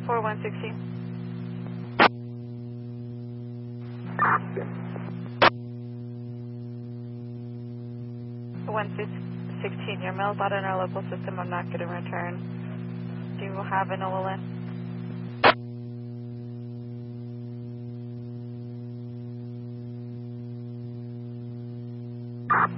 4116. 116, your mail's out in our local system. I'm not getting return. Do you have an OLN?